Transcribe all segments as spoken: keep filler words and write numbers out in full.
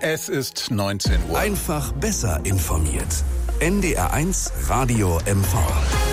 Es ist neunzehn Uhr. Einfach besser informiert. N D R eins Radio M V.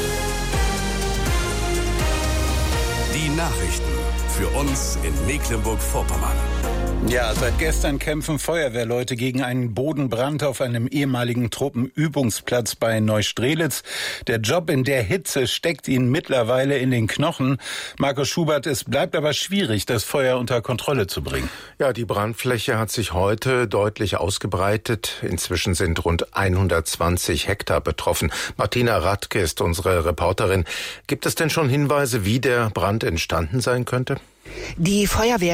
Die Nachrichten für uns in Mecklenburg-Vorpommern. Ja, seit gestern kämpfen Feuerwehrleute gegen einen Bodenbrand auf einem ehemaligen Truppenübungsplatz bei Neustrelitz. Der Job in der Hitze steckt ihnen mittlerweile in den Knochen. Markus Schubert, es bleibt aber schwierig, das Feuer unter Kontrolle zu bringen. Ja, die Brandfläche hat sich heute deutlich ausgebreitet. Inzwischen sind rund hundertzwanzig Hektar betroffen. Martina Radke ist unsere Reporterin. Gibt es denn schon Hinweise, wie der Brand entstanden sein könnte? Die Feuerwehr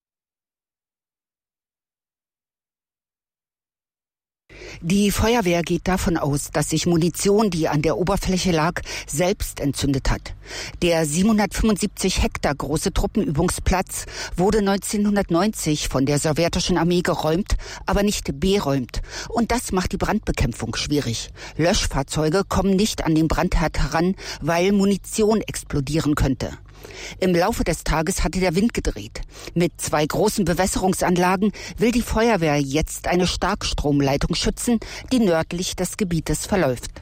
Die Feuerwehr geht davon aus, dass sich Munition, die an der Oberfläche lag, selbst entzündet hat. Der siebenhundertfünfundsiebzig Hektar große Truppenübungsplatz wurde neunzehnhundertneunzig von der sowjetischen Armee geräumt, aber nicht beräumt. Und das macht die Brandbekämpfung schwierig. Löschfahrzeuge kommen nicht an den Brandherd heran, weil Munition explodieren könnte. Im Laufe des Tages hatte der Wind gedreht. Mit zwei großen Bewässerungsanlagen will die Feuerwehr jetzt eine Starkstromleitung schützen, die nördlich des Gebietes verläuft.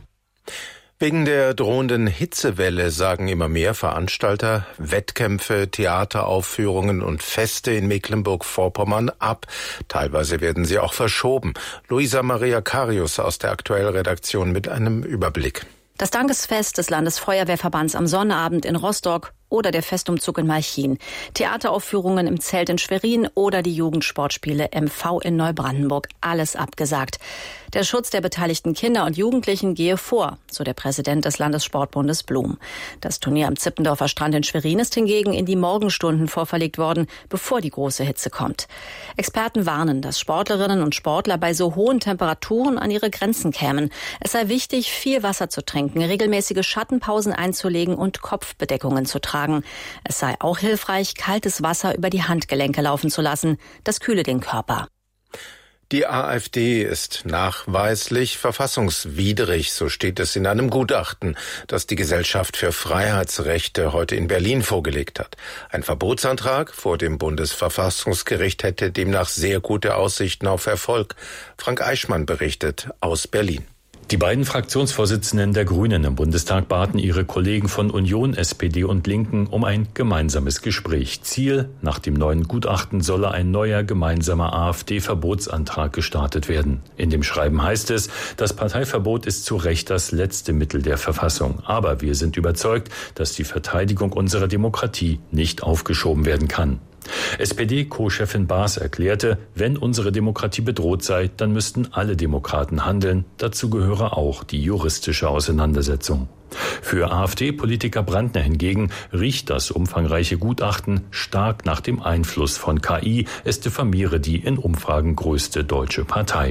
Wegen der drohenden Hitzewelle sagen immer mehr Veranstalter Wettkämpfe, Theateraufführungen und Feste in Mecklenburg-Vorpommern ab. Teilweise werden sie auch verschoben. Luisa Maria Karius aus der Aktuell-Redaktion mit einem Überblick. Das Dankesfest des Landesfeuerwehrverbands am Sonnabend in Rostock oder der Festumzug in Malchin, Theateraufführungen im Zelt in Schwerin oder die Jugendsportspiele M V in Neubrandenburg. Alles abgesagt. Der Schutz der beteiligten Kinder und Jugendlichen gehe vor, so der Präsident des Landessportbundes Blum. Das Turnier am Zippendorfer Strand in Schwerin ist hingegen in die Morgenstunden vorverlegt worden, bevor die große Hitze kommt. Experten warnen, dass Sportlerinnen und Sportler bei so hohen Temperaturen an ihre Grenzen kämen. Es sei wichtig, viel Wasser zu trinken, regelmäßige Schattenpausen einzulegen und Kopfbedeckungen zu tragen. Es sei auch hilfreich, kaltes Wasser über die Handgelenke laufen zu lassen. Das kühle den Körper. Die AfD ist nachweislich verfassungswidrig, so steht es in einem Gutachten, das die Gesellschaft für Freiheitsrechte heute in Berlin vorgelegt hat. Ein Verbotsantrag vor dem Bundesverfassungsgericht hätte demnach sehr gute Aussichten auf Erfolg. Frank Eichmann berichtet aus Berlin. Die beiden Fraktionsvorsitzenden der Grünen im Bundestag baten ihre Kollegen von Union, S P D und Linken um ein gemeinsames Gespräch. Ziel: Nach dem neuen Gutachten solle ein neuer gemeinsamer AfD-Verbotsantrag gestartet werden. In dem Schreiben heißt es, das Parteiverbot ist zu Recht das letzte Mittel der Verfassung. Aber wir sind überzeugt, dass die Verteidigung unserer Demokratie nicht aufgeschoben werden kann. S P D-Co-Chefin Baas erklärte, wenn unsere Demokratie bedroht sei, dann müssten alle Demokraten handeln. Dazu gehöre auch die juristische Auseinandersetzung. Für AfD-Politiker Brandner hingegen riecht das umfangreiche Gutachten stark nach dem Einfluss von K I. Es diffamiere die in Umfragen größte deutsche Partei.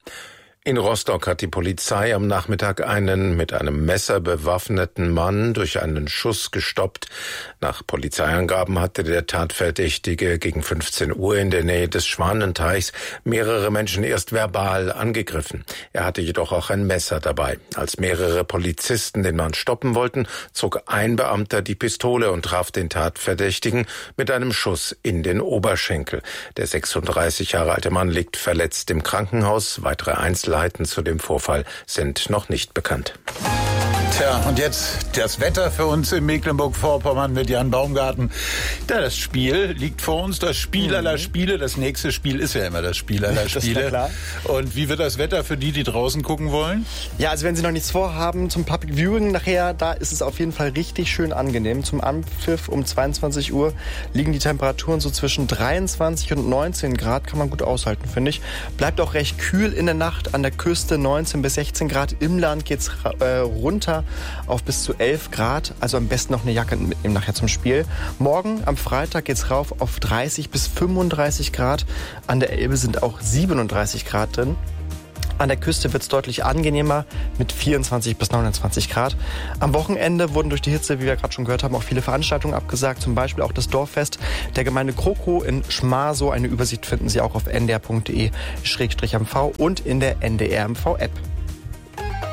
In Rostock hat die Polizei am Nachmittag einen mit einem Messer bewaffneten Mann durch einen Schuss gestoppt. Nach Polizeiangaben hatte der Tatverdächtige gegen fünfzehn Uhr in der Nähe des Schwanenteichs mehrere Menschen erst verbal angegriffen. Er hatte jedoch auch ein Messer dabei. Als mehrere Polizisten den Mann stoppen wollten, zog ein Beamter die Pistole und traf den Tatverdächtigen mit einem Schuss in den Oberschenkel. Der sechsunddreißig Jahre alte Mann liegt verletzt im Krankenhaus. Weitere Einzelheiten zu dem Vorfall sind noch nicht bekannt. Tja, und jetzt das Wetter für uns in Mecklenburg-Vorpommern mit Jan Baumgarten. Da das Spiel liegt vor uns, das Spiel mhm. aller Spiele. Das nächste Spiel ist ja immer das Spiel aller Spiele. Das ist klar. Und wie wird das Wetter für die, die draußen gucken wollen? Ja, also wenn Sie noch nichts vorhaben zum Public Viewing nachher, da ist es auf jeden Fall richtig schön angenehm. Zum Anpfiff um zweiundzwanzig Uhr liegen die Temperaturen so zwischen dreiundzwanzig und neunzehn Grad. Kann man gut aushalten, finde ich. Bleibt auch recht kühl in der Nacht. An der Küste neunzehn bis sechzehn Grad. Im Land geht's äh, runter auf bis zu elf Grad, also am besten noch eine Jacke mitnehmen nachher zum Spiel. Morgen am Freitag geht's rauf auf dreißig bis fünfunddreißig Grad. An der Elbe sind auch siebenunddreißig Grad drin. An der Küste wird's deutlich angenehmer mit vierundzwanzig bis neunundzwanzig Grad. Am Wochenende wurden durch die Hitze, wie wir gerade schon gehört haben, auch viele Veranstaltungen abgesagt. Zum Beispiel auch das Dorffest der Gemeinde Kroko in Schmarsow. Eine Übersicht finden Sie auch auf n d r punkt d e slash m v und in der N D R M V App.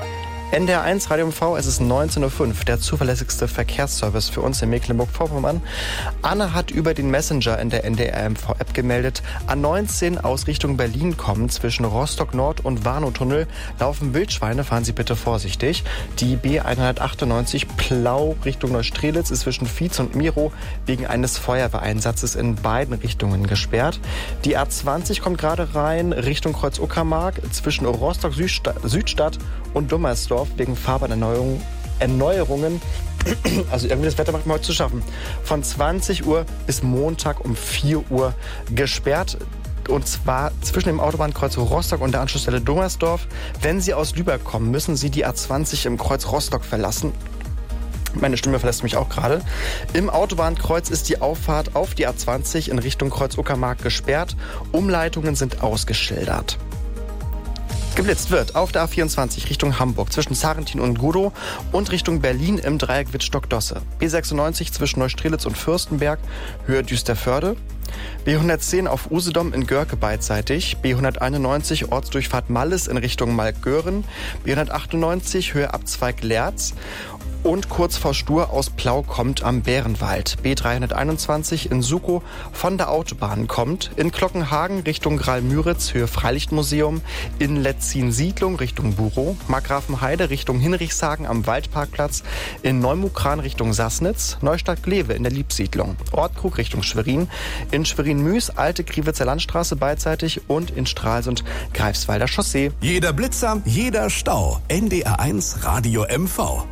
N D R eins Radio M V, es ist neunzehn Uhr fünf, der zuverlässigste Verkehrsservice für uns in Mecklenburg-Vorpommern. Anne hat über den Messenger in der N D R M V-App gemeldet, A neunzehn aus Richtung Berlin kommen, zwischen Rostock Nord und Warnow-Tunnel laufen Wildschweine, fahren Sie bitte vorsichtig. Die B hundertachtundneunzig Plau Richtung Neustrelitz ist zwischen Vietz und Miro wegen eines Feuerwehreinsatzes in beiden Richtungen gesperrt. Die A zwanzig kommt gerade rein Richtung Kreuz Uckermark zwischen Rostock Südstadt und Dummersdorf wegen Fahrbahnerneuerungen. Erneuerungen. Also irgendwie das Wetter macht mir heute zu schaffen. Von zwanzig Uhr bis Montag um vier Uhr gesperrt. Und zwar zwischen dem Autobahnkreuz Rostock und der Anschlussstelle Dummersdorf. Wenn Sie aus Lübeck kommen, müssen Sie die A zwanzig im Kreuz Rostock verlassen. Meine Stimme verlässt mich auch gerade. Im Autobahnkreuz ist die Auffahrt auf die A zwanzig in Richtung Kreuz Uckermark gesperrt. Umleitungen sind ausgeschildert. Geblitzt wird auf der A vierundzwanzig Richtung Hamburg zwischen Sarrentin und Gudow und Richtung Berlin im Dreieck Wittstock-Dosse. B sechsundneunzig zwischen Neustrelitz und Fürstenberg, Höhe Düsterförde. B hundertzehn auf Usedom in Görke beidseitig. B hunderteinundneunzig Ortsdurchfahrt Malles in Richtung Malk-Göhren. B hundertachtundneunzig Höhe Abzweig Lerz. Und kurz vor Stur aus Plau kommt am Bärenwald. B dreihunderteinundzwanzig in Sukow von der Autobahn kommt. In Glockenhagen Richtung Graal-Müritz, Höhe Freilichtmuseum. In Letzin-Siedlung Richtung Burow. Markgrafenheide Richtung Hinrichshagen am Waldparkplatz. In Neumukran Richtung Sassnitz. Neustadt-Glewe in der Liebsiedlung. Ortkrug Richtung Schwerin. In Schwerin-Müs Alte Kriwitzer Landstraße beidseitig. Und in Stralsund Greifswalder Chaussee. Jeder Blitzer, jeder Stau. N D R eins Radio M V.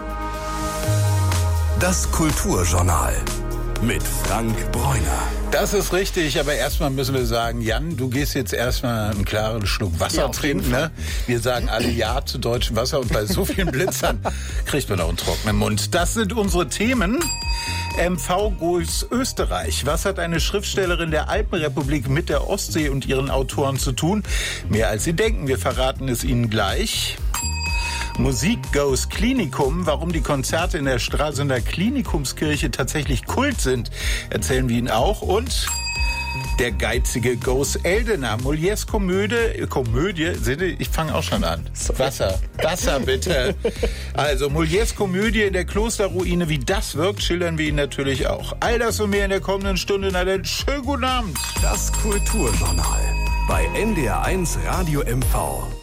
Das Kulturjournal mit Frank Bräuner. Das ist richtig, aber erstmal müssen wir sagen, Jan, du gehst jetzt erstmal einen klaren Schluck Wasser ja, trinken. Ne? Wir sagen alle Ja zu deutschem Wasser und bei so vielen Blitzern kriegt man auch einen trockenen Mund. Das sind unsere Themen. M V Goes Österreich. Was hat eine Schriftstellerin der Alpenrepublik mit der Ostsee und ihren Autoren zu tun? Mehr als Sie denken, wir verraten es Ihnen gleich. Musik Goes Klinikum, warum die Konzerte in der Stralsunder Klinikumskirche tatsächlich Kult sind, erzählen wir Ihnen auch. Und der geizige Goes Eldener, Molières Komödie, Komödie, ich fange auch schon an. Wasser, Wasser bitte. Also Molières Komödie in der Klosterruine, wie das wirkt, schildern wir Ihnen natürlich auch. All das und mehr in der kommenden Stunde. Na dann, schönen guten Abend. Das Kulturjournal bei N D R eins Radio M V.